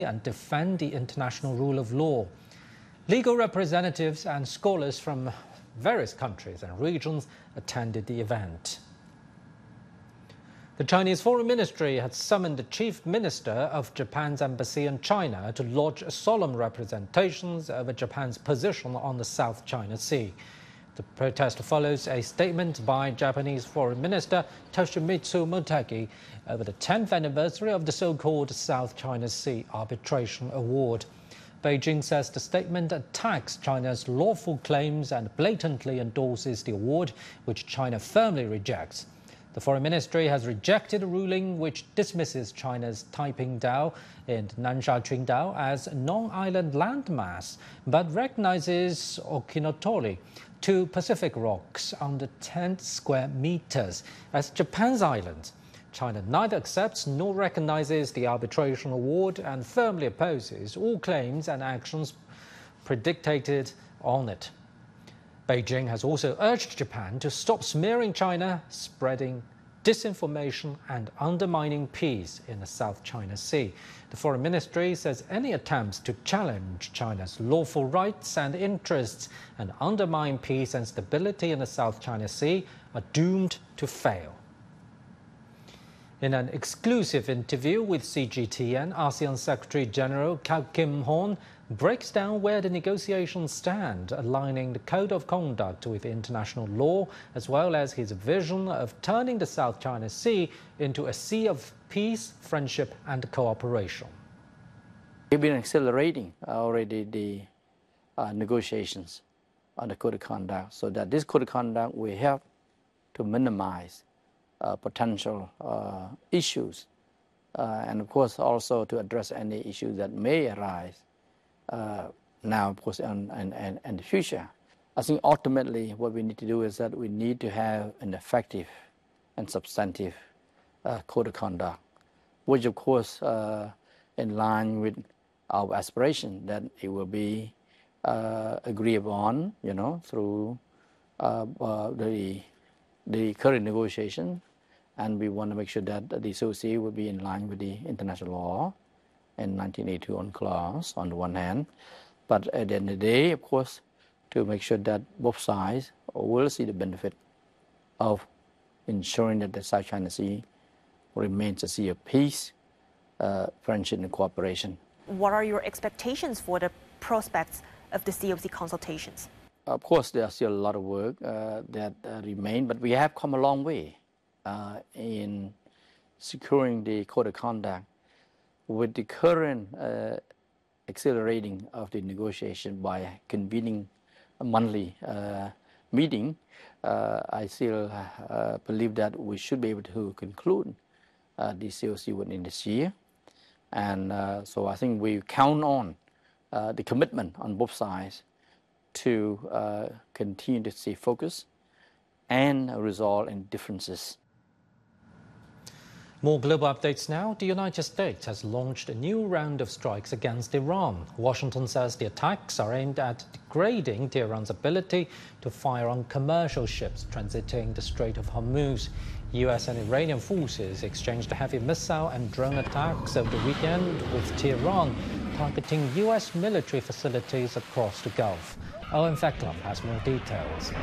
and defend the international rule of law. Legal representatives and scholars from various countries and regions attended the event. The Chinese Foreign Ministry had summoned the Chief Minister of Japan's embassy in China to lodge solemn representations over Japan's position on the South China Sea. The protest follows a statement by Japanese Foreign Minister Toshimitsu Motegi over the 10th anniversary of the so-called South China Sea Arbitration Award. Beijing says the statement attacks China's lawful claims and blatantly endorses the award, which China firmly rejects. The Foreign Ministry has rejected a ruling which dismisses China's Taiping Dao and Nansha Qingdao as non-island landmass, but recognizes Okinotori, two Pacific rocks under 10 square meters, as Japan's islands. China neither accepts nor recognizes the arbitration award and firmly opposes all claims and actions predicated on it. Beijing has also urged Japan to stop smearing China, spreading disinformation and undermining peace in the South China Sea. The Foreign Ministry says any attempts to challenge China's lawful rights and interests and undermine peace and stability in the South China Sea are doomed to fail. In an exclusive interview with CGTN, ASEAN Secretary-General Kao Kim Hourn breaks down where the negotiations stand, aligning the Code of Conduct with international law, as well as his vision of turning the South China Sea into a sea of peace, friendship and cooperation. We've been accelerating already the negotiations on the Code of Conduct, so that this Code of Conduct will help to minimize potential issues, and of course also to address any issues that may arise now, of course, and the future. I think ultimately what we need to do is that we need to have an effective and substantive Code of Conduct, which of course in line with our aspiration that it will be agreed upon, through the current negotiation. And we want to make sure that the COC will be in line with the international law and 1982 UNCLOS on the one hand, but at the end of the day, of course, to make sure that both sides will see the benefit of ensuring that the South China Sea remains a sea of peace, friendship and cooperation. What are your expectations for the prospects of the COC consultations? Of course, there's still a lot of work that remain, but we have come a long way in securing the Code of Conduct. With the current accelerating of the negotiation by convening a monthly meeting, I still believe that we should be able to conclude the COC within this year. And so I think we count on the commitment on both sides to continue to stay focused and resolve any differences. More global updates now. The United States has launched a new round of strikes against Iran. Washington says the attacks are aimed at degrading Tehran's ability to fire on commercial ships transiting the Strait of Hormuz. US and Iranian forces exchanged heavy missile and drone attacks over the weekend, with Tehran targeting US military facilities across the Gulf. Owen Feklam has more details.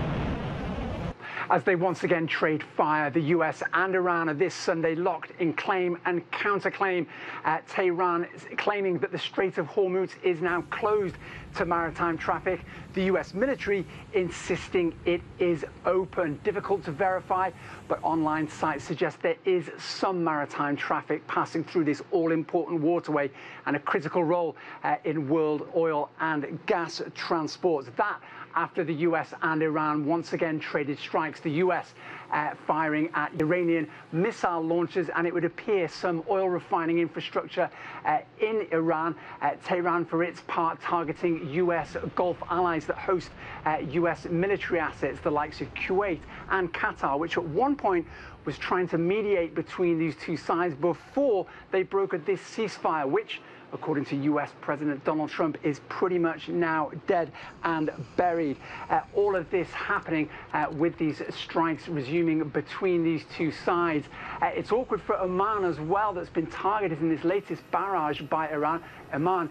As they once again trade fire, the US and Iran are this Sunday locked in claim and counterclaim. Tehran is claiming that the Strait of Hormuz is now closed to maritime traffic. The US military insisting it is open. Difficult to verify, but online sites suggest there is some maritime traffic passing through this all-important waterway and a critical role in world oil and gas transport. That after the US and Iran once again traded strikes. The US firing at Iranian missile launchers, and it would appear some oil refining infrastructure in Iran. Tehran, for its part, targeting US Gulf allies that host US military assets, the likes of Kuwait and Qatar, which at one point was trying to mediate between these two sides before they brokered this ceasefire, which according to US President Donald Trump, is pretty much now dead and buried. All of this happening with these strikes resuming between these two sides. It's awkward for Oman as well, that's been targeted in this latest barrage by Iran. Oman